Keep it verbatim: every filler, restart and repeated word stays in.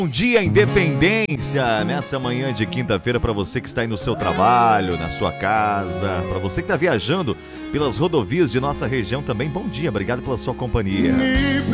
Bom dia, Independência, nessa manhã de quinta-feira para você que está aí no seu trabalho, na sua casa, para você que está viajando pelas rodovias de nossa região também, bom dia, obrigado pela sua companhia.